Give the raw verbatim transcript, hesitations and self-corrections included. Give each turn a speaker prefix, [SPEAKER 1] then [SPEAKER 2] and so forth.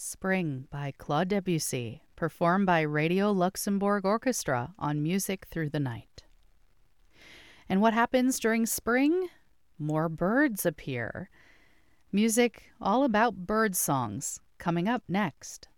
[SPEAKER 1] Spring by Claude Debussy, performed by Radio Luxembourg Orchestra on Music Through the Night. And what happens during spring? More birds appear. Music all about bird songs coming up next.